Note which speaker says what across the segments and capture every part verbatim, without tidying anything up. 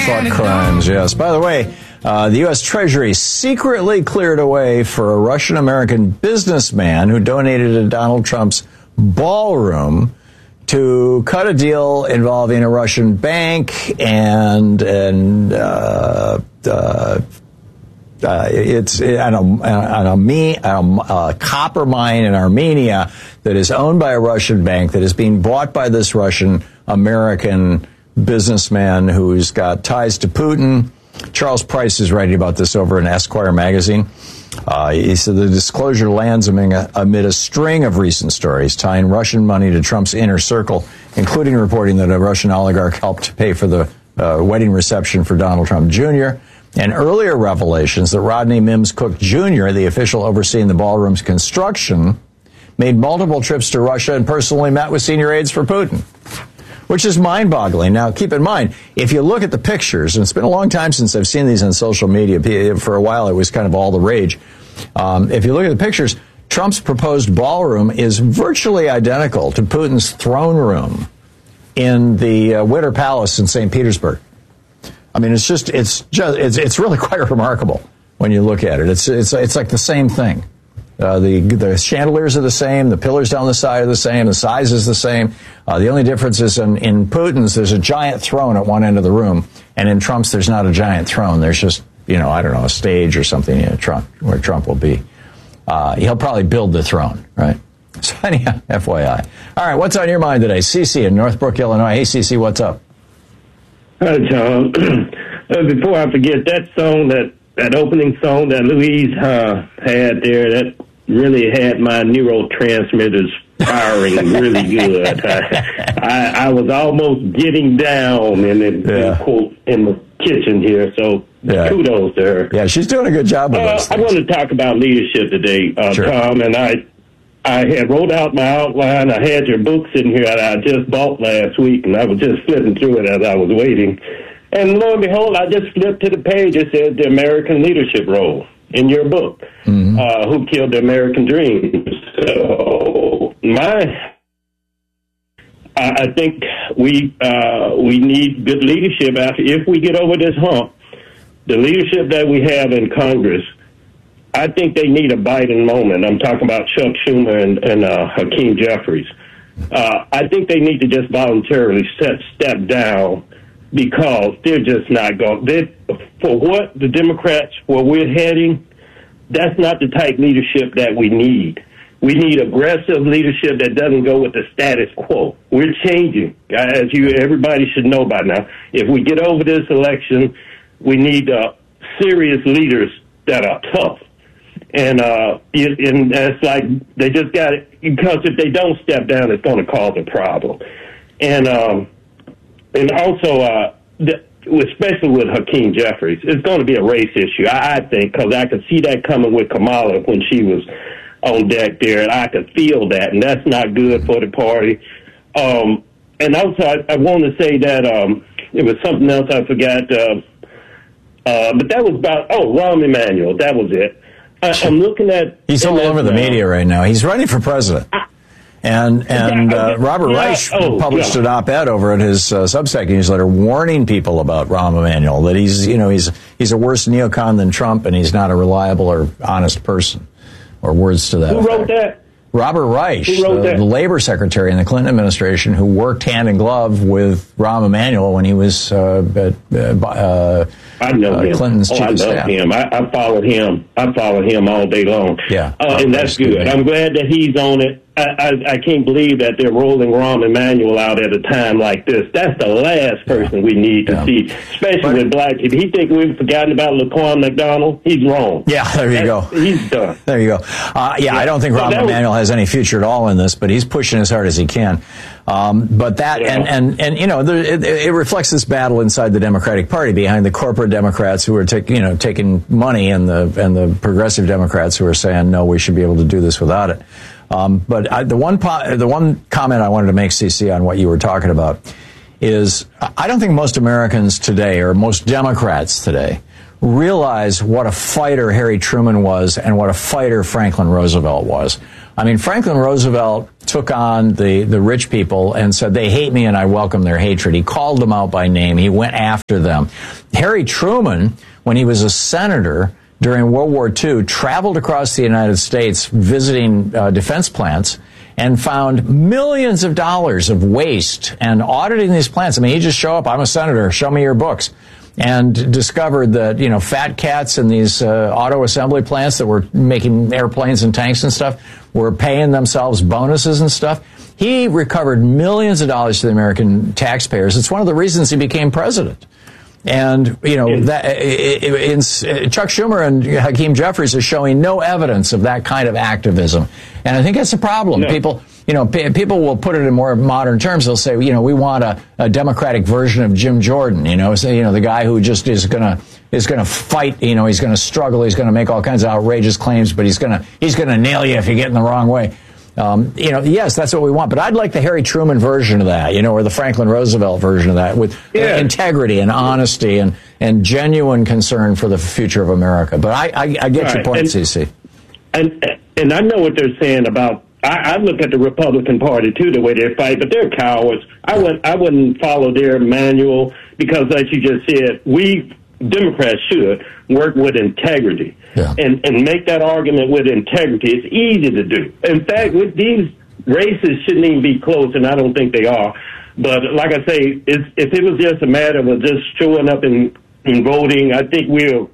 Speaker 1: thought crimes, yes. By the way, uh, the U S Treasury secretly cleared a way for a Russian-American businessman who donated to Donald Trump's ballroom to cut a deal involving a Russian bank and and uh, uh, uh, it's an, an, an, an, a copper mine in Armenia that is owned by a Russian bank that is being bought by this Russian-American businessman who's got ties to Putin. Charles Price is writing about this over in Esquire magazine. Uh, he said the disclosure lands amid a, amid a string of recent stories tying Russian money to Trump's inner circle, including reporting that a Russian oligarch helped pay for the uh, wedding reception for Donald Trump Junior, and earlier revelations that Rodney Mims Cook Junior, the official overseeing the ballroom's construction, made multiple trips to Russia and personally met with senior aides for Putin, which is mind-boggling. Now, keep in mind, if you look at the pictures, and it's been a long time since I've seen these on social media. For a while, it was kind of all the rage. Um, if you look at the pictures, Trump's proposed ballroom is virtually identical to Putin's throne room in the uh, Winter Palace in Saint Petersburg. I mean, it's just, it's just, it's, it's really quite remarkable when you look at it. It's, it's, it's like the same thing. Uh, the the chandeliers are the same, the pillars down the side are the same, the size is the same. Uh, the only difference is in, in Putin's, there's a giant throne at one end of the room, and in Trump's, there's not a giant throne. There's just, you know, I don't know, a stage or something, you know, Trump, where Trump will be. Uh, he'll probably build the throne, right? So anyhow, F Y I. All right, what's on your mind today? Cece in Northbrook, Illinois. Hey, Cece, what's up?
Speaker 2: Hi, John. Before I forget, that song, that, that opening song that Louise uh, had there, that really had my neurotransmitters firing really good. I, I, I was almost getting down in, in, yeah. in, quote, in the kitchen here, so yeah. kudos to her.
Speaker 1: Yeah, she's doing a good job with
Speaker 2: uh,
Speaker 1: those
Speaker 2: I want to talk about leadership today, uh, sure. Tom, and I I had wrote out my outline. I had your book sitting here that I just bought last week, and I was just flipping through it as I was waiting. And lo and behold, I just flipped to the page. It said the American leadership role in your book, mm-hmm. uh, Who Killed the American Dream. So my, I, I think we uh, we need good leadership after if we get over this hump. The leadership that we have in Congress, I think they need a Biden moment. I'm talking about Chuck Schumer and, and uh, Hakeem Jeffries. Uh, I think they need to just voluntarily step, step down because they're just not going. They, for what the Democrats, where we're heading, that's not the type leadership that we need. We need aggressive leadership that doesn't go with the status quo. We're changing, as you everybody should know by now. If we get over this election, we need uh, serious leaders that are tough. And uh, it, and it's like they just got it, because if they don't step down, it's going to cause a problem. And um, and also, uh, the, especially with Hakeem Jeffries, it's going to be a race issue, I, I think, because I could see that coming with Kamala when she was on deck there, and I could feel that, and that's not good for the party. Um, and also, I, I want to say that um, it was something else I forgot, uh, uh, but that was about, oh, Rahm Emanuel, that was it. I'm looking at...
Speaker 1: He's all over the media right now. He's running for president. And and uh, Robert yeah, Reich oh, published yeah. an op-ed over at his uh, Substack newsletter warning people about Rahm Emanuel, that he's, you know, he's he's a worse neocon than Trump, and he's not a reliable or honest person, or words to that
Speaker 2: Who
Speaker 1: effect.
Speaker 2: wrote that?
Speaker 1: Robert Reich,
Speaker 2: Who wrote
Speaker 1: the,
Speaker 2: that?
Speaker 1: the labor secretary in the Clinton administration, who worked hand in glove with Rahm Emanuel when he was uh, at, uh,
Speaker 2: I know
Speaker 1: uh,
Speaker 2: him.
Speaker 1: Clinton's
Speaker 2: oh,
Speaker 1: chief
Speaker 2: I
Speaker 1: of
Speaker 2: love
Speaker 1: staff.
Speaker 2: him. I, I follow him. I follow him all day long.
Speaker 1: Yeah,
Speaker 2: uh, and that's good. good I'm glad that he's on it. I, I, I can't believe that they're rolling Rahm Emanuel out at a time like this. That's the last person yeah. we need to yeah. see, especially but, with black people. He think we've forgotten about Laquan McDonald. He's wrong.
Speaker 1: Yeah, there you
Speaker 2: that's,
Speaker 1: go.
Speaker 2: He's done.
Speaker 1: There you go. Uh, yeah, yeah, I don't think Rahm so Emanuel was, has any future at all in this, but he's pushing as hard as he can. Um, but that, yeah. and, and, and, you know, there, it, it reflects this battle inside the Democratic Party behind the corporate Democrats who are taking, you know, taking money, and the, and the progressive Democrats who are saying, no, we should be able to do this without it. Um, but I, the one, po- the one comment I wanted to make, C C, on what you were talking about is I don't think most Americans today, or most Democrats today, realize what a fighter Harry Truman was and what a fighter Franklin Roosevelt was. I mean, Franklin Roosevelt took on the, the rich people and said, they hate me and I welcome their hatred. He called them out by name. He went after them. Harry Truman, when he was a senator during World War Two, traveled across the United States visiting uh, defense plants and found millions of dollars of waste and auditing these plants. I mean, he just show up, I'm a senator, show me your books. And discovered that, you know, fat cats in these uh, auto assembly plants that were making airplanes and tanks and stuff were paying themselves bonuses and stuff. He recovered millions of dollars to the American taxpayers. It's one of the reasons he became president. And, you know, that in, in, Chuck Schumer and Hakeem Jeffries are showing no evidence of that kind of activism. And I think that's a problem. No. People, you know, p- people will put it in more modern terms. They'll say, you know, we want a, a Democratic version of Jim Jordan, you know, so, you know, the guy who just is going to is going to fight, you know, he's going to struggle, he's going to make all kinds of outrageous claims, but he's going to he's going to nail you if you get in the wrong way. Um, you know, yes, that's what we want, but I'd like the Harry Truman version of that, you know, or the Franklin Roosevelt version of that with yeah. integrity and honesty and, and genuine concern for the future of America. But I, I, I get right. your point, and, C C.
Speaker 2: And, and I know what they're saying about, I, I look at the Republican Party, too, the way they fight, but they're cowards. I, wouldn't, I wouldn't follow their manual because, as you just said, we Democrats should work with integrity. Yeah. And, and make that argument with integrity. It's easy to do. In fact, with these races shouldn't even be close, and I don't think they are. But like I say, it's, if it was just a matter of just showing up and, and voting, I think we'll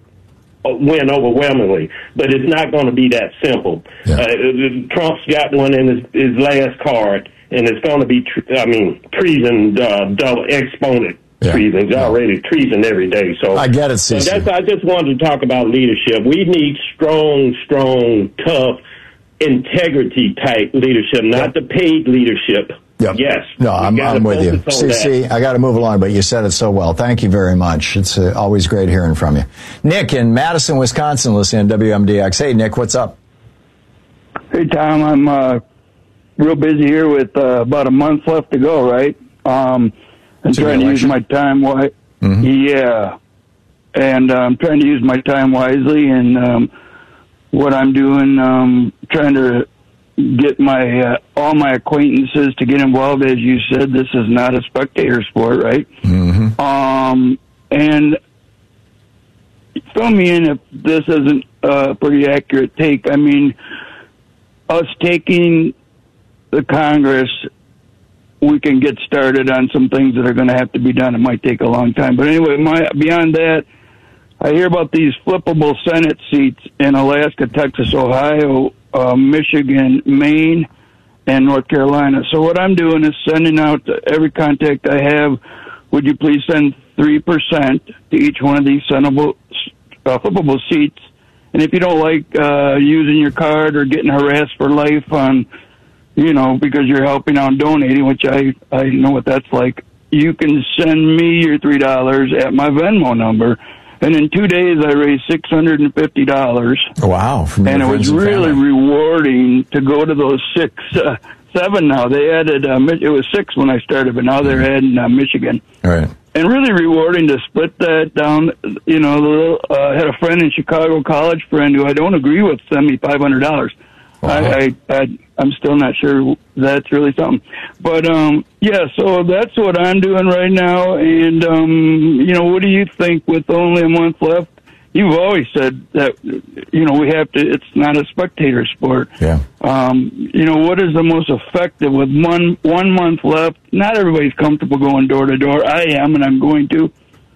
Speaker 2: win overwhelmingly. But it's not going to be that simple. Yeah. Uh, Trump's got one in his, his last card, and it's going to be, I mean, treason, uh, double exponent. Yeah. Treason. It's already treason every day. So
Speaker 1: I get it, C C.
Speaker 2: So that's, I just wanted to talk about leadership. We need strong, strong, tough, integrity type leadership, not the paid leadership.
Speaker 1: Yep.
Speaker 2: Yes.
Speaker 1: No, I'm, I'm with you. C C, I got to move along, but you said it so well. Thank you very much. It's uh, always great hearing from you. Nick in Madison, Wisconsin, listening to W M D X. Hey, Nick, what's up?
Speaker 3: Hey, Tom. I'm uh, real busy here with uh, about a month left to go, right? Um I'm so trying to use my time wisely. Mm-hmm. Yeah. And uh, I'm trying to use my time wisely. And um, what I'm doing, um, trying to get my uh, all my acquaintances to get involved. As you said, this is not a spectator sport, right? Mm-hmm. Um, and fill me in if this isn't a pretty accurate take. I mean, us taking the Congress, we can get started on some things that are going to have to be done. It might take a long time. But anyway, my, beyond that, I hear about these flippable Senate seats in Alaska, Texas, Ohio, uh, Michigan, Maine, and North Carolina. So what I'm doing is sending out to every contact I have, would you please send three percent to each one of these sendable, uh, flippable seats. And if you don't like uh, using your card or getting harassed for life on, you know, because you're helping out and donating, which I, I know what that's like, you can send me your three dollars at my Venmo number. And in two days, I raised six hundred fifty dollars.
Speaker 1: Wow.
Speaker 3: And it was really rewarding to go to those six, uh, seven now. They added, uh, it was six when I started, but now they're adding uh, Michigan.
Speaker 1: All right.
Speaker 3: And really rewarding to split that down. You know, I uh, had a friend in Chicago, college friend, who I don't agree with, send me five hundred dollars. Wow. I, I, I, I'm still not sure that's really something. But, um, yeah, so that's what I'm doing right now. And, um, you know, what do you think with only a month left? You've always said that, you know, we have to, it's not a spectator sport.
Speaker 1: Yeah.
Speaker 3: Um, you know, what is the most effective with one, one month left? Not everybody's comfortable going door to door. I am, and I'm going to.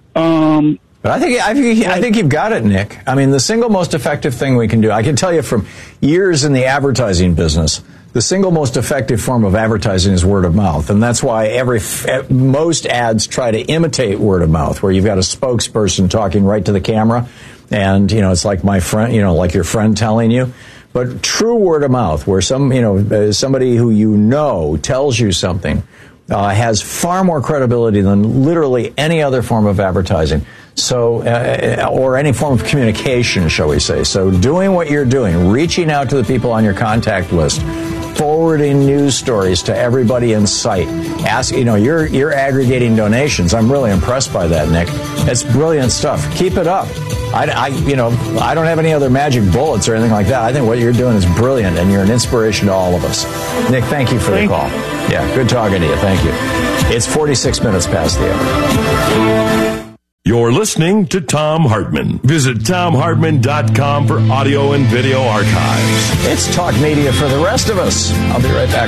Speaker 3: Um,
Speaker 1: But I think I think I think you've got it, Nick. I mean, the single most effective thing we can do, I can tell you from years in the advertising business, the single most effective form of advertising is word of mouth, and that's why every most ads try to imitate word of mouth, where you've got a spokesperson talking right to the camera, and you know it's like my friend, you know, like your friend telling you. But true word of mouth, where some you know somebody who you know tells you something, uh, has far more credibility than literally any other form of advertising. So, uh, or any form of communication, shall we say. So doing what you're doing, reaching out to the people on your contact list, forwarding news stories to everybody in sight. Ask, you know, you're, you're aggregating donations. I'm really impressed by that, Nick. It's brilliant stuff. Keep it up. I, I, you know, I don't have any other magic bullets or anything like that. I think what you're doing is brilliant, and you're an inspiration to all of us. Nick, thank you for thank the call. You. Yeah, good talking to you. Thank you. It's forty-six minutes past the hour.
Speaker 4: You're listening to Thom Hartmann. Visit Thom Hartmann dot com for audio and video archives.
Speaker 1: It's talk media for the rest of us. I'll be right back.